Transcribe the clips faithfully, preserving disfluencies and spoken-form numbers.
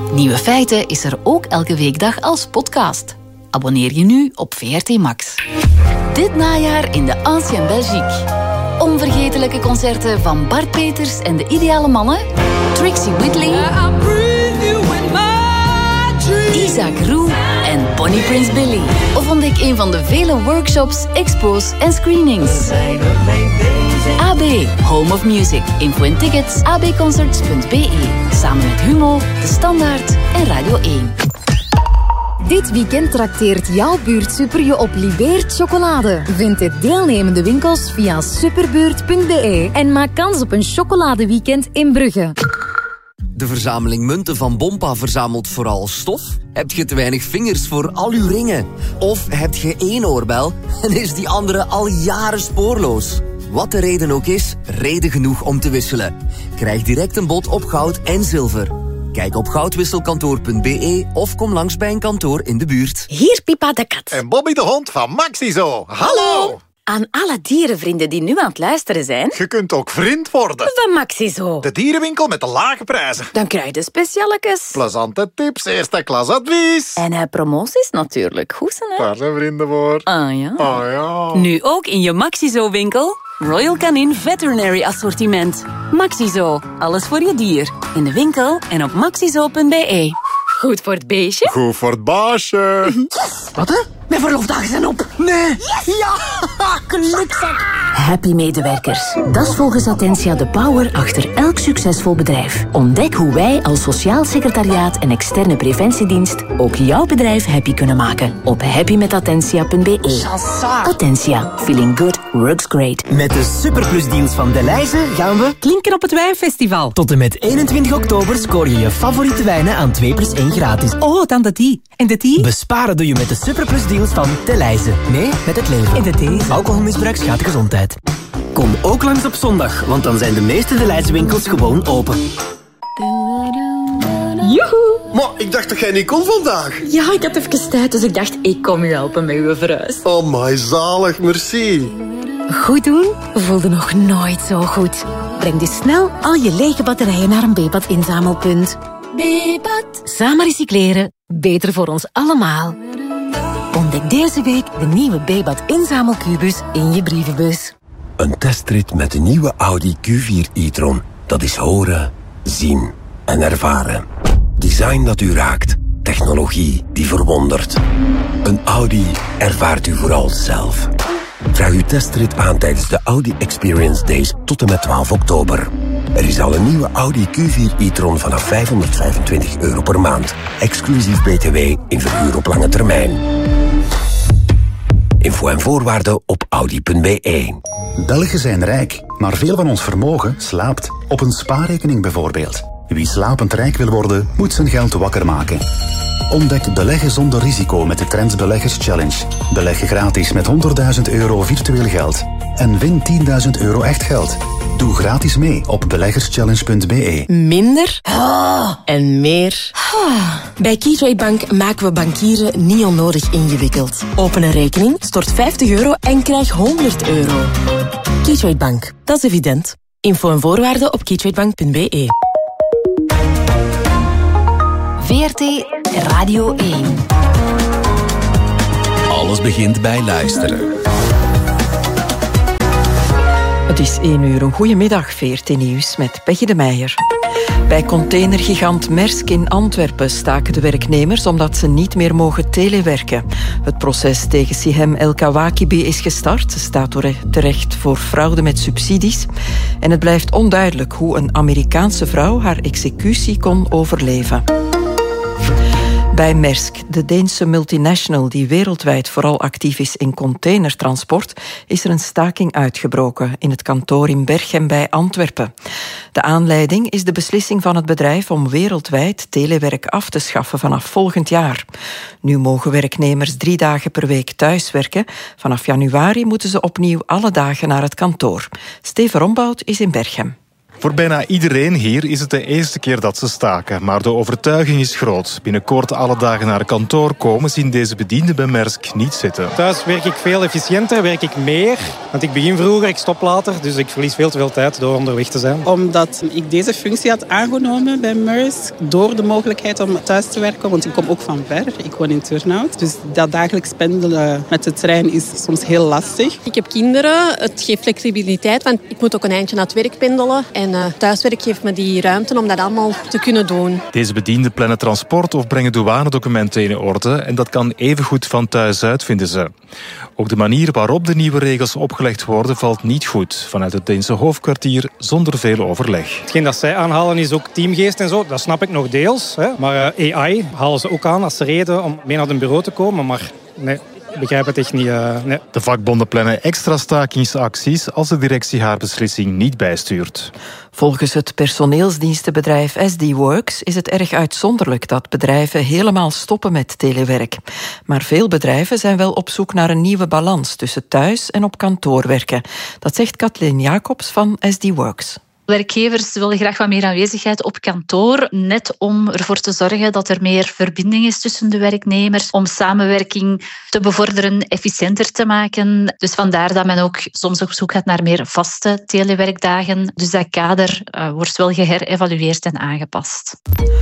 Nieuwe Feiten is er ook elke weekdag als podcast. Abonneer je nu op V R T Max. Dit najaar in de Ancien Belgique. Onvergetelijke concerten van Bart Peters en de Ideale Mannen, Trixie Whitley, Isaac Roux en Bonnie Prince Billy. Of ontdek een van de vele workshops, expos en screenings. A B, Home of Music. Info en tickets a b concerts punt b e. Samen met Humo, De Standaard en Radio één. Dit weekend trakteert jouw buurtsuper je op Libeert chocolade. Vind de deelnemende winkels via superbuurt punt b e en maak kans op een chocoladeweekend in Brugge. De verzameling munten van Bompa verzamelt vooral stof? Heb je te weinig vingers voor al uw ringen? Of heb je één oorbel en is die andere al jaren spoorloos? Wat de reden ook is, reden genoeg om te wisselen. Krijg direct een bod op goud en zilver. Kijk op goudwisselkantoor punt b e of kom langs bij een kantoor in de buurt. Hier Pipa de kat. En Bobby de hond van Maxizo. Hallo! Aan alle dierenvrienden die nu aan het luisteren zijn... Je kunt ook vriend worden. Van Maxizo. De dierenwinkel met de lage prijzen. Dan krijg je specialekes. Plezante tips, eerste klas advies. En uh, promoties natuurlijk. Goed, hè? Daar zijn vrienden voor. Ah ja. Ah ja. Nu ook in je Maxizo-winkel. Royal Canin Veterinary Assortiment. Maxizo. Alles voor je dier. In de winkel en op maxizo punt b e. Goed voor het beestje. Goed voor het baasje. Yes! Wat, hè? Mijn verloofdagen zijn op. Nee. Yes! Ja! Gelukzak. Happy medewerkers. Dat is volgens Attentia de power achter elk succesvol bedrijf. Ontdek hoe wij als sociaal secretariaat en externe preventiedienst ook jouw bedrijf happy kunnen maken. Op happy met attentia punt b e. Attentia. Feeling good. Works great. Met de superplusdeals van Delhaize gaan we Klinken op het Wijnfestival. tot en met eenentwintig oktober scoor je je favoriete wijnen aan twee plus één gratis. Oh, dan de die. En de die? Besparen doe je met de superplusdeals van Delhaize. Nee, met het leven. En de deze. Alcoholmisbruik schaadt de gezondheid. Kom ook langs op zondag, want dan zijn de meeste Delhaize winkels gewoon open. Joehoe! Maar ik dacht dat jij niet kon vandaag. Ja, ik had even tijd, dus ik dacht, ik kom u helpen met uw verhuis. Oh my, zalig, merci. Goed doen voelde nog nooit zo goed. Breng dus snel al je lege batterijen naar een Bebat inzamelpunt. Bebat. Samen recycleren, beter voor ons allemaal. Ontdek deze week de nieuwe Bebat inzamelkubus in je brievenbus. Een testrit met de nieuwe Audi Q vier e-tron. Dat is horen, zien en ervaren. Design dat u raakt. Technologie die verwondert. Een Audi ervaart u vooral zelf. Vraag uw testrit aan tijdens de Audi Experience Days tot en met twaalf oktober. Er is al een nieuwe Audi Q vier e-tron vanaf vijfhonderdvijfentwintig euro per maand. Exclusief B T W in verhuur op lange termijn. Info en voorwaarden op audi punt b e. Belgen zijn rijk, maar veel van ons vermogen slaapt. Op een spaarrekening bijvoorbeeld. Wie slapend rijk wil worden, moet zijn geld wakker maken. Ontdek beleggen zonder risico met de Trends Beleggers Challenge. Beleg gratis met honderdduizend euro virtueel geld. En win tienduizend euro echt geld. Doe gratis mee op beleggerschallenge punt b e. Minder oh. en meer. Oh. Bij Keytrade Bank maken we bankieren niet onnodig ingewikkeld. Open een rekening, stort vijftig euro en krijg honderd euro. Keytrade Bank, dat is evident. Info en voorwaarden op keytradebank punt b e. V R T Radio één. Alles begint bij luisteren. Het is één uur. Een goedemiddag, V R T Nieuws met Peggy de Meijer. Bij containergigant Maersk in Antwerpen staken de werknemers omdat ze niet meer mogen telewerken. Het proces tegen Sihem El Kawakibi is gestart. Ze staat terecht voor fraude met subsidies. En het blijft onduidelijk hoe een Amerikaanse vrouw haar executie kon overleven. Bij Maersk, de Deense multinational die wereldwijd vooral actief is in containertransport, is er een staking uitgebroken in het kantoor in Berchem bij Antwerpen. De aanleiding is de beslissing van het bedrijf om wereldwijd telewerk af te schaffen vanaf volgend jaar. Nu mogen werknemers drie dagen per week thuiswerken. Vanaf januari moeten ze opnieuw alle dagen naar het kantoor. Steven Rombout is in Berchem. Voor bijna iedereen hier is het de eerste keer dat ze staken. Maar de overtuiging is groot. Binnenkort alle dagen naar kantoor komen zien deze bedienden bij Maersk niet zitten. Thuis werk ik veel efficiënter, werk ik meer. Want ik begin vroeger, ik stop later. Dus ik verlies veel te veel tijd door onderweg te zijn. Omdat ik deze functie had aangenomen bij Maersk. Door de mogelijkheid om thuis te werken. Want ik kom ook van ver. Ik woon in Turnhout. Dus dat dagelijks pendelen met de trein is soms heel lastig. Ik heb kinderen. Het geeft flexibiliteit. Want ik moet ook een eindje naar het werk pendelen. En uh, thuiswerk geeft me die ruimte om dat allemaal te kunnen doen. Deze bedienden plannen transport of brengen douanedocumenten in orde. En dat kan evengoed van thuis uit, vinden ze. Ook de manier waarop de nieuwe regels opgelegd worden valt niet goed. Vanuit het Deense hoofdkwartier zonder veel overleg. Hetgeen dat zij aanhalen is ook teamgeest en zo. Dat snap ik nog deels. Hè. Maar uh, A I halen ze ook aan als reden om mee naar een bureau te komen. Maar nee, ik begrijp het echt niet. Uh, nee. De vakbonden plannen extra stakingsacties als de directie haar beslissing niet bijstuurt. Volgens het personeelsdienstenbedrijf S D Works is het erg uitzonderlijk dat bedrijven helemaal stoppen met telewerk. Maar veel bedrijven zijn wel op zoek naar een nieuwe balans tussen thuis en op kantoor werken. Dat zegt Kathleen Jacobs van S D Works. Werkgevers willen graag wat meer aanwezigheid op kantoor, net om ervoor te zorgen dat er meer verbinding is tussen de werknemers, om samenwerking te bevorderen, efficiënter te maken. Dus vandaar dat men ook soms op zoek gaat naar meer vaste telewerkdagen. Dus dat kader uh, wordt wel geherevalueerd en aangepast.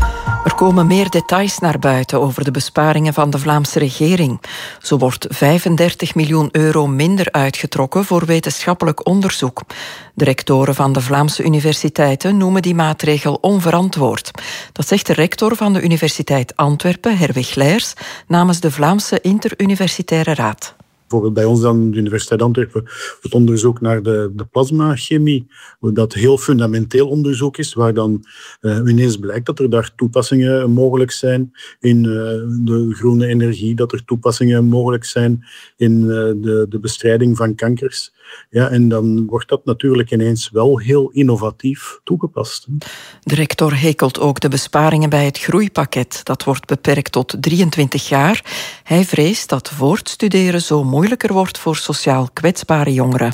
Er komen meer details naar buiten over de besparingen van de Vlaamse regering. Zo wordt vijfendertig miljoen euro minder uitgetrokken voor wetenschappelijk onderzoek. De rectoren van de Vlaamse universiteiten noemen die maatregel onverantwoord. Dat zegt de rector van de Universiteit Antwerpen, Herwig Leijers, namens de Vlaamse Interuniversitaire Raad. Bijvoorbeeld bij ons aan de Universiteit Antwerpen het onderzoek naar de, de plasmachemie, dat heel fundamenteel onderzoek is, waar dan uh, ineens blijkt dat er daar toepassingen mogelijk zijn in uh, de groene energie, dat er toepassingen mogelijk zijn in uh, de, de bestrijding van kankers. Ja, en dan wordt dat natuurlijk ineens wel heel innovatief toegepast. De rector hekelt ook de besparingen bij het groeipakket. Dat wordt beperkt tot drieëntwintig jaar. Hij vreest dat voortstuderen zo moeilijker wordt voor sociaal kwetsbare jongeren.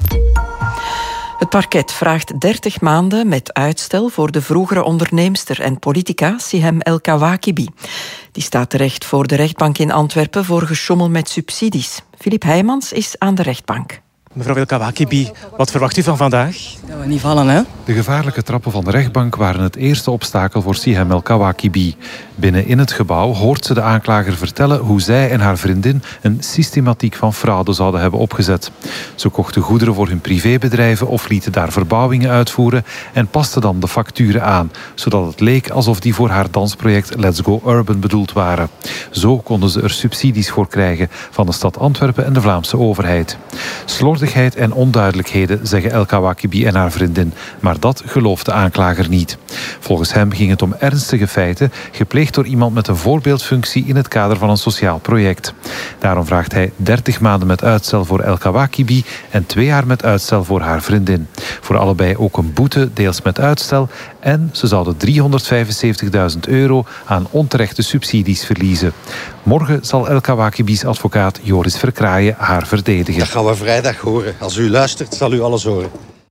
Het parket vraagt dertig maanden met uitstel voor de vroegere onderneemster en politica Sihem El Kawakibi. Die staat terecht voor de rechtbank in Antwerpen voor gesjoemel met subsidies. Filip Heijmans is aan de rechtbank. Mevrouw El Kawakibi, wat verwacht u van vandaag? Dat we niet vallen, hè? De gevaarlijke trappen van de rechtbank waren het eerste obstakel voor Sihem El Kawakibi. Binnen in het gebouw hoort ze de aanklager vertellen hoe zij en haar vriendin een systematiek van fraude zouden hebben opgezet. Ze kochten goederen voor hun privébedrijven of lieten daar verbouwingen uitvoeren en pasten dan de facturen aan, zodat het leek alsof die voor haar dansproject Let's Go Urban bedoeld waren. Zo konden ze er subsidies voor krijgen van de stad Antwerpen en de Vlaamse overheid. Slordigheid en onduidelijkheden, zeggen El Kawakibi en haar vriendin, maar dat gelooft de aanklager niet. Volgens hem ging het om ernstige feiten, gepleegd door iemand met een voorbeeldfunctie in het kader van een sociaal project. Daarom vraagt hij dertig maanden met uitstel voor El Kawakibi en twee jaar met uitstel voor haar vriendin. Voor allebei ook een boete, deels met uitstel, en ze zouden driehonderdvijfenzeventigduizend euro aan onterechte subsidies verliezen. Morgen zal El Kawakibi's advocaat Joris Verkraaien haar verdedigen. Dat gaan we vrijdag horen. Als u luistert, zal u alles horen.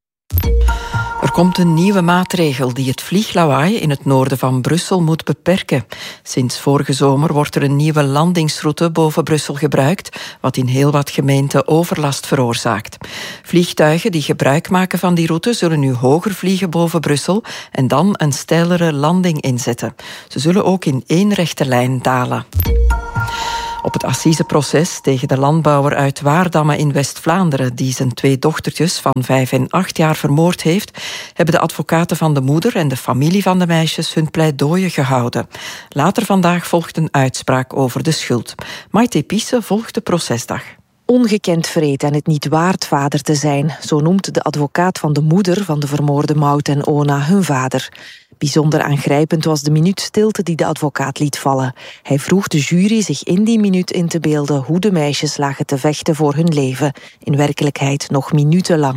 Er komt een nieuwe maatregel die het vlieglawaai in het noorden van Brussel moet beperken. Sinds vorige zomer wordt er een nieuwe landingsroute boven Brussel gebruikt, wat in heel wat gemeenten overlast veroorzaakt. Vliegtuigen die gebruik maken van die route zullen nu hoger vliegen boven Brussel en dan een steilere landing inzetten. Ze zullen ook in één rechte lijn dalen. Op het assiseproces tegen de landbouwer uit Waardamme in West-Vlaanderen, die zijn twee dochtertjes van vijf en acht jaar vermoord heeft, hebben de advocaten van de moeder en de familie van de meisjes hun pleidooien gehouden. Later vandaag volgt een uitspraak over de schuld. Maite Piesse volgt de procesdag. Ongekend wreed en het niet waard vader te zijn, zo noemt de advocaat van de moeder van de vermoorde Maud en Ona hun vader. Bijzonder aangrijpend was de minuut stilte die de advocaat liet vallen. Hij vroeg de jury zich in die minuut in te beelden hoe de meisjes lagen te vechten voor hun leven, in werkelijkheid nog minuten langer.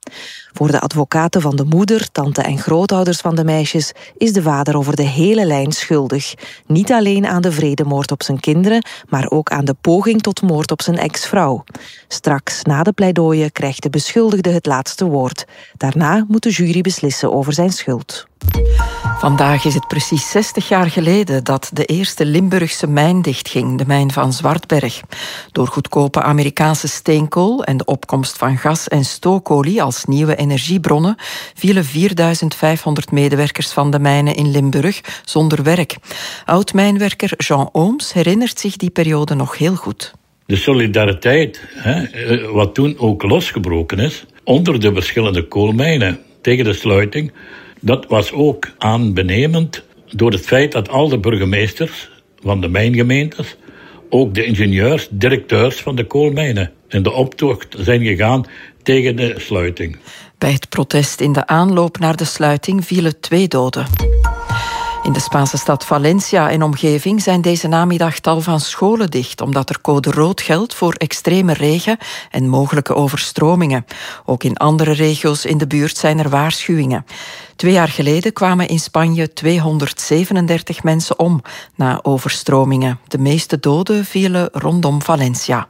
Voor de advocaten van de moeder, tante en grootouders van de meisjes is de vader over de hele lijn schuldig. Niet alleen aan de vredemoord op zijn kinderen, maar ook aan de poging tot moord op zijn ex-vrouw. Straks, na de pleidooien, krijgt de beschuldigde het laatste woord. Daarna moet de jury beslissen over zijn schuld. Vandaag is het precies zestig jaar geleden dat de eerste Limburgse mijn dichtging, de mijn van Zwartberg. Door goedkope Amerikaanse steenkool en de opkomst van gas en stookolie als nieuwe energiebronnen vielen vierduizend vijfhonderd medewerkers van de mijnen in Limburg zonder werk. Oud-mijnwerker Jean Ooms herinnert zich die periode nog heel goed. De solidariteit, hè, wat toen ook losgebroken is, onder de verschillende koolmijnen tegen de sluiting, dat was ook aanbenemend door het feit dat al de burgemeesters van de mijngemeentes, ook de ingenieurs, directeurs van de koolmijnen, in de optocht zijn gegaan tegen de sluiting. Bij het protest in de aanloop naar de sluiting vielen twee doden. In de Spaanse stad Valencia en omgeving zijn deze namiddag tal van scholen dicht, omdat er code rood geldt voor extreme regen en mogelijke overstromingen. Ook in andere regio's in de buurt zijn er waarschuwingen. Twee jaar geleden kwamen in Spanje tweehonderdzevenendertig mensen om na overstromingen. De meeste doden vielen rondom Valencia.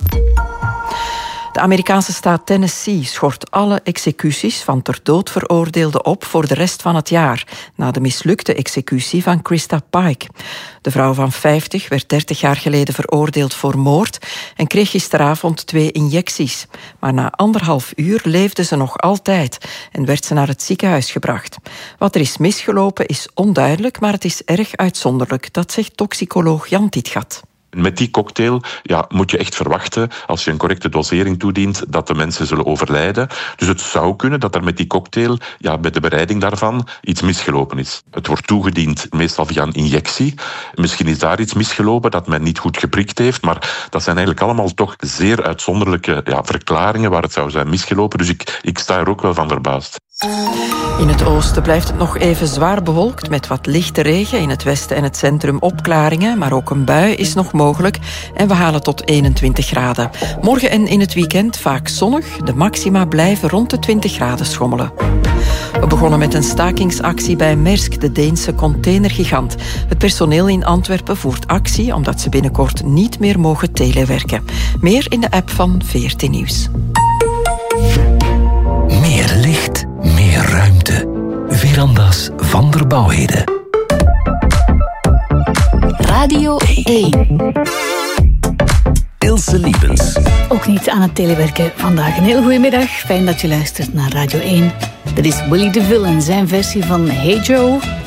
De Amerikaanse staat Tennessee schort alle executies van ter dood veroordeelden op voor de rest van het jaar, na de mislukte executie van Krista Pike. De vrouw van vijftig werd dertig jaar geleden veroordeeld voor moord en kreeg gisteravond twee injecties. Maar na anderhalf uur leefde ze nog altijd en werd ze naar het ziekenhuis gebracht. Wat er is misgelopen is onduidelijk, maar het is erg uitzonderlijk, dat zegt toxicoloog Jan Tietgat. Met die cocktail ja, moet je echt verwachten, als je een correcte dosering toedient, dat de mensen zullen overlijden. Dus het zou kunnen dat er met die cocktail, ja, bij de bereiding daarvan, iets misgelopen is. Het wordt toegediend meestal via een injectie. Misschien is daar iets misgelopen dat men niet goed geprikt heeft, maar dat zijn eigenlijk allemaal toch zeer uitzonderlijke ja, verklaringen waar het zou zijn misgelopen. Dus ik, ik sta er ook wel van verbaasd. In het oosten blijft het nog even zwaar bewolkt met wat lichte regen. In het westen en het centrum opklaringen, maar ook een bui is nog mogelijk. En we halen tot eenentwintig graden. Morgen en in het weekend vaak zonnig. De maxima blijven rond de twintig graden schommelen. We begonnen met een stakingsactie bij Maersk, de Deense containergigant. Het personeel in Antwerpen voert actie omdat ze binnenkort niet meer mogen telewerken. Meer in de app van V R T Nieuws. Meer licht, meer ruimte. Veranda's van der Bouwheden. Radio één. Ilse Liebens. Ook niet aan het telewerken vandaag. Een hele goede middag. Fijn dat je luistert naar Radio één. Dat is Willy DeVille en zijn versie van Hey Joe.